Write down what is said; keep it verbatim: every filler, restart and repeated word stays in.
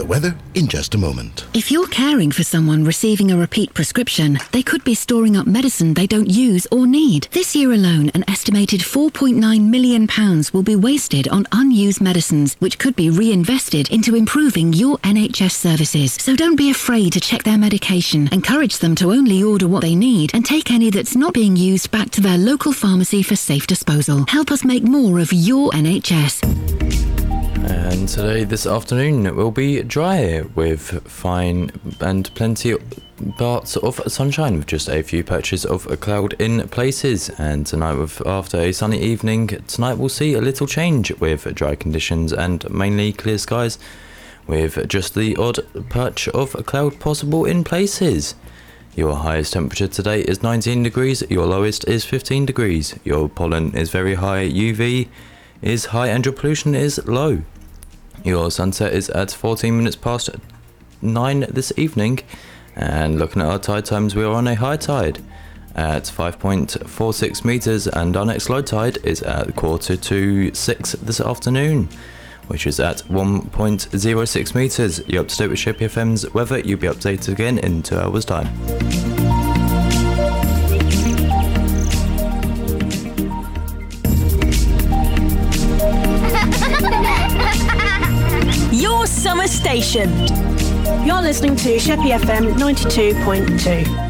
weather in just a moment. If you're caring for someone receiving a repeat prescription, they could be storing up medicine they don't use or need. This year alone, an estimated four point nine million pounds will be wasted on unused medicines, which could be reinvested into improving your N H S services. So don't be afraid to check their medication. Encourage them to only order what they need and take any that's not being used back to their local pharmacy for safe disposal. Help us make more of your N H S. And today, this afternoon, it will be dry with fine and plenty parts of sunshine with just a few patches of cloud in places. And tonight, with after a sunny evening, tonight we'll see a little change with dry conditions and mainly clear skies with just the odd patch of cloud possible in places. Your highest temperature today is nineteen degrees, your lowest is fifteen degrees. Your pollen is very high, U V is high and your pollution is low. Your sunset is at fourteen minutes past nine this evening, and looking at our tide times, we are on a high tide at five point four six metres, and our next low tide is at quarter to six this afternoon, which is at one point zero six metres. You're up to date with Sheppey F M's weather. You'll be updated again in two hours' time. Your summer station. You're listening to Sheppey F M ninety-two point two.